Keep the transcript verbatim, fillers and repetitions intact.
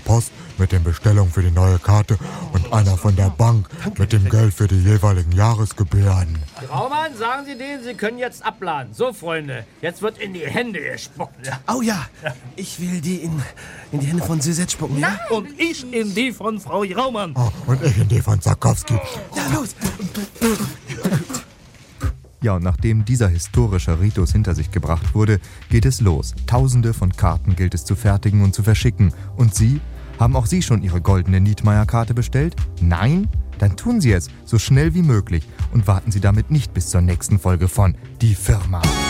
Post mit den Bestellungen für die neue Karte und einer von der Bank mit dem Geld für die jeweiligen Jahresgebühren. Graumann, sagen Sie denen, Sie können jetzt abladen. So, Freunde, jetzt wird in die Hände gespuckt. Oh ja, ich will die in, in die Hände von Suzette spucken, ja? Und ich in die von Frau Graumann. Oh, und ich in die von Zakowski. Ja, los! Ja, und nachdem dieser historische Ritus hinter sich gebracht wurde, geht es los. Tausende von Karten gilt es zu fertigen und zu verschicken. Und Sie? Haben auch Sie schon Ihre goldene Nietmeyer-Karte bestellt? Nein? Dann tun Sie es so schnell wie möglich und warten Sie damit nicht bis zur nächsten Folge von Die Firma.